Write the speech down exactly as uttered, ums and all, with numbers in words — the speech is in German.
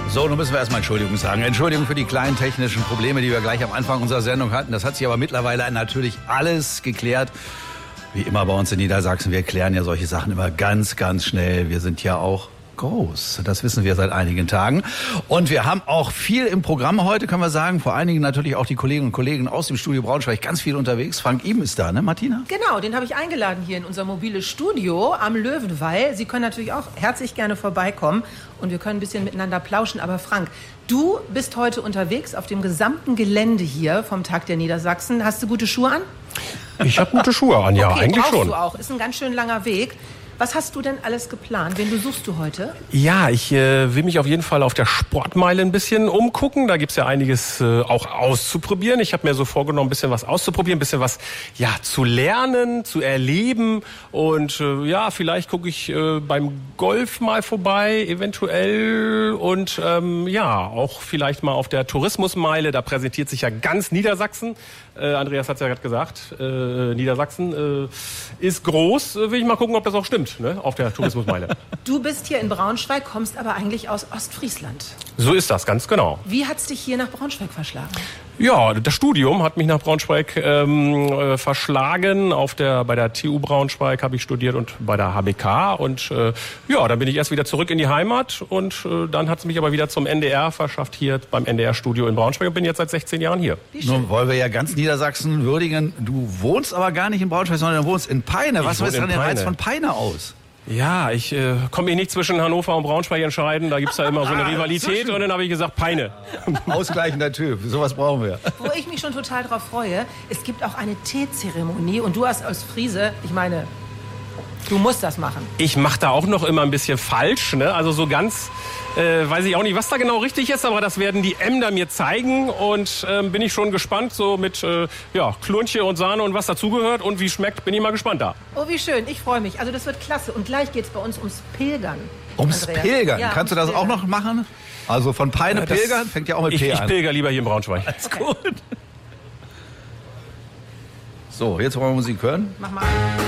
So, nun müssen wir erstmal Entschuldigung sagen. Entschuldigung für die kleinen technischen Probleme, die wir gleich am Anfang unserer Sendung hatten. Das hat sich aber mittlerweile natürlich alles geklärt. Wie immer bei uns in Niedersachsen, wir klären ja solche Sachen immer ganz, ganz schnell. Wir sind ja auch groß. Das wissen wir seit einigen Tagen. Und wir haben auch viel im Programm heute, können wir sagen. Vor allen Dingen natürlich auch die Kolleginnen und Kollegen aus dem Studio Braunschweig ganz viel unterwegs. Frank Ihm ist da, ne, Martina? Genau, den habe ich eingeladen hier in unser mobiles Studio am Löwenwall. Sie können natürlich auch herzlich gerne vorbeikommen und wir können ein bisschen miteinander plauschen. Aber Frank, du bist heute unterwegs auf dem gesamten Gelände hier vom Tag der Niedersachsen. Hast du gute Schuhe an? Ich habe gute Schuhe an, ja, okay, eigentlich brauchst schon. Du auch. Ist ein ganz schön langer Weg. Was hast du denn alles geplant? Wen besuchst du heute? Ja, ich äh, will mich auf jeden Fall auf der Sportmeile ein bisschen umgucken. Da gibt's ja einiges äh, auch auszuprobieren. Ich habe mir so vorgenommen, ein bisschen was auszuprobieren, ein bisschen was ja zu lernen, zu erleben. Und äh, ja, vielleicht gucke ich äh, beim Golf mal vorbei, eventuell. Und ähm, ja, auch vielleicht mal auf der Tourismusmeile. Da präsentiert sich ja ganz Niedersachsen. Äh, Andreas hat's ja gerade gesagt. Äh, Niedersachsen äh, ist groß. Will ich mal gucken, ob das auch stimmt. Ne, auf der Tourismusmeile. Du bist hier in Braunschweig, kommst aber eigentlich aus Ostfriesland. So ist das, ganz genau. Wie hat's dich hier nach Braunschweig verschlagen? Ja, das Studium hat mich nach Braunschweig ähm, äh, verschlagen. Auf der, bei der T U Braunschweig habe ich studiert und bei der H B K. Und äh, ja, dann bin ich erst wieder zurück in die Heimat. Und äh, dann hat es mich aber wieder zum N D R verschafft, hier beim N D R-Studio in Braunschweig. Und bin jetzt seit sechzehn Jahren hier. Nun wollen wir ja ganz Niedersachsen würdigen. Du wohnst aber gar nicht in Braunschweig, sondern du wohnst in Peine. Was ist denn der Reiz von Peine aus? Ja, ich äh, komme mich nicht zwischen Hannover und Braunschweig entscheiden. Da gibt's ja immer so eine Rivalität. Und dann habe ich gesagt, Peine. Ausgleichender Typ, sowas brauchen wir. Wo ich mich schon total drauf freue, es gibt auch eine Teezeremonie. Und du hast als Friese, ich meine, du musst das machen. Ich mache da auch noch immer ein bisschen falsch. Ne? Also so ganz äh, weiß ich auch nicht, was da genau richtig ist. Aber das werden die Ämter mir zeigen. Und ähm, bin ich schon gespannt, so mit äh, ja, Klunche und Sahne und was dazugehört. Und wie schmeckt, bin ich mal gespannt da. Oh, wie schön. Ich freue mich. Also das wird klasse. Und gleich geht's bei uns ums Pilgern. Ums Andreas. Pilgern? Ja, Kannst du das Pilgern. auch noch machen? Also von Peine Äh, das- pilgern? Fängt ja auch mit Ich, P ich an. pilger lieber hier in Braunschweig. Ist gut. So, jetzt wollen wir Musik hören. Mach mal an.